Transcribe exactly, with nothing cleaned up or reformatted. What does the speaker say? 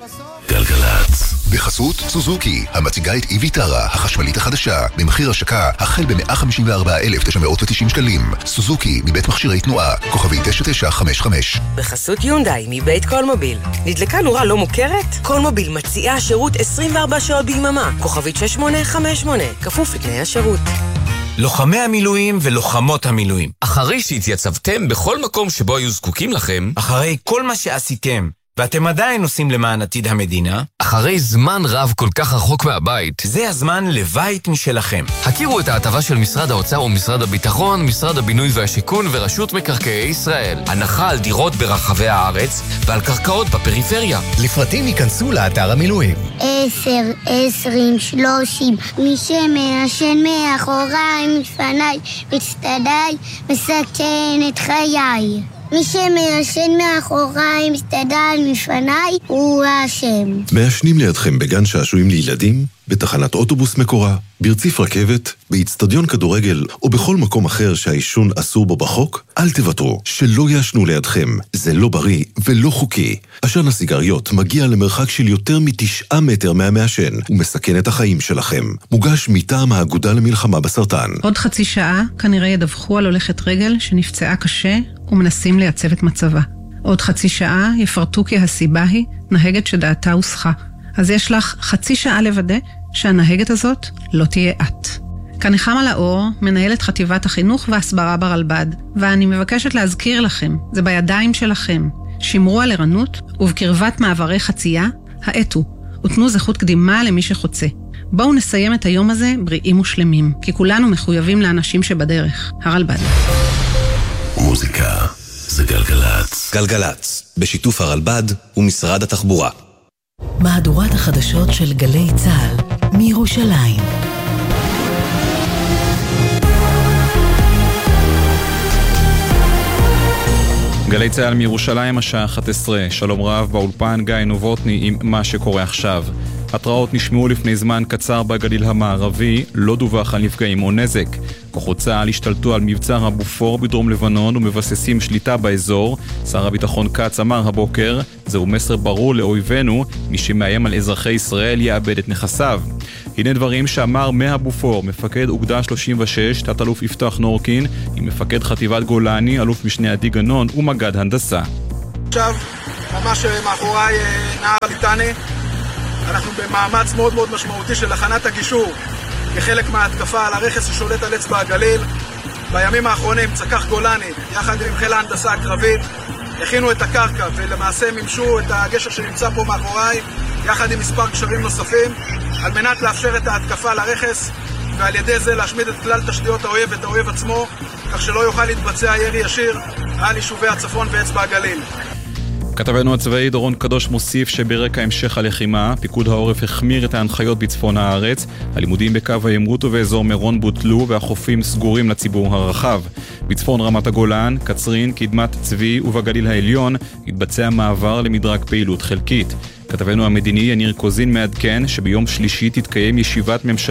גלגלצ. בחסות סוזוקי, המציגה את איביטרה, החשמלית החדשה, במחיר השקה החל ב-מאה חמישים וארבעה אלף תשע מאות ותשעים שקלים. סוזוקי, מבית מכשירי תנועה, כוכבי תשע תשע חמש חמש. בחסות יונדאי, מבית קולמוביל. נדלקה נורה לא מוכרת? קולמוביל מציעה שירות עשרים וארבע שעות ביממה, כוכבית שש שמונה חמש שמונה, כפוף לתנאי השירות. לוחמי המילואים ולוחמות המילואים, אחרי שהתייצבתם בכל מקום שבו היו זקוקים לכם, אחרי כל מה שעשיתם, ואתם עדיין עושים למען עתיד המדינה, אחרי זמן רב כל כך רחוק מהבית, זה הזמן לבית משלכם. הכירו את ההטבה של משרד האוצר ומשרד הביטחון, משרד הבינוי והשיכון ורשות מקרקעי ישראל. הנחה על דירות ברחבי הארץ ועל קרקעות בפריפריה. לפרטים ייכנסו לאתר המילואים. עשר, עשרים, שלושים, מי שמעשן מאחוריי, מפניי, מצטדיי, מסכן את חיי. מי שמעשן מאחוריי, מסתדל מפניי, הוא האשם. מעשנים לידכם בגן שעשועים לילדים, בתחנת אוטובוס מקורה, ברציף רכבת, באצטדיון כדורגל או בכל מקום אחר שהעישון אסור בו בחוק, אל תוותרו, שלא יעשנו לידכם. זה לא בריא ולא חוקי. עשן הסיגריות מגיע למרחק של יותר מתשעה מטר מהמעשן ומסכן את החיים שלכם. מוגש מטעם האגודה למלחמה בסרטן. עוד חצי שעה כנראה ידווחו על הולכת רגל שנפצעה קשה ומנסים לייצב את מצבה. עוד חצי שעה יפרטו כי הסיבה היא נהגת שדעתה הוסחה. אז יש לך חצי שעה לוודא שהנהגת הזאת לא תהיה את. כאן נחמה לאור, מנהלת חטיבת החינוך והסברה ברלב"ד, ואני מבקשת להזכיר לכם, זה בידיים שלכם. שמרו על ערנות ובקרבת מעברי חצייה, האטו, ותנו זכות קדימה למי שחוצה. בואו נסיים את היום הזה בריאים ושלמים, כי כולנו מחויבים לאנשים שבדרך. הרלב"ד. מוזיקה זה גלגלצ. גלגלצ, בשיתוף הרלב"ד ומשרד התחבורה. מהדורת החדשות של גלי צה"ל מירושלים. גלי צה"ל מירושלים, השעה אחת עשרה. שלום רב, באולפן גיא נובוטני עם מה שקורה עכשיו. התראות נשמעו לפני זמן קצר בגליל המערבי, לא דווח על נפגעים או נזק. כוחות צה"ל השתלטו על מבצר הבופור בדרום לבנון ומבססים שליטה באזור. שר הביטחון קץ אמר הבוקר, זהו מסר ברור לאויבינו, מי שמאיים על אזרחי ישראל יאבד את נכסיו. הנה דברים שאמר מהבופור, מפקד אוגדה שלושים ושש, תת-אלוף יפתח נורקין, עם מפקד חטיבת גולני, אלוף משנה עדי גנון ומג"ד הנדסה. עכשיו, ממש מאחוריי נהר הליטני, אנחנו במאמץ מאוד מאוד משמעותי של הכנת הגישור כחלק מההתקפה על הרכס ששולט על אצבע הגליל. בימים האחרונים צקח גולני יחד עם חיל ההנדסה הקרבית הכינו את הקרקע ולמעשה מימשו את הגשר שנמצא פה מאחוריי יחד עם מספר קשרים נוספים על מנת לאפשר את ההתקפה על הרכס ועל ידי זה להשמיד את כלל תשתיות האויב ואת האויב עצמו, כך שלא יוכל להתבצע ירי ישיר על יישובי הצפון ואצבע הגליל. כתבנו הצבאי דורון קדוש מוסיף שברקע המשך הלחימה, פיקוד העורף החמיר את ההנחיות בצפון הארץ, הלימודים בקו העימות ובאזור מירון בוטלו והחופים סגורים לציבור הרחב. בצפון רמת הגולן, קצרין, קדמת צבי ובגליל העליון התבצע מעבר למדרג פעילות חלקית. כתבנו המדיני יניר קוזין מעדכן שביום שלישי תתקיים ישיבת ממשלה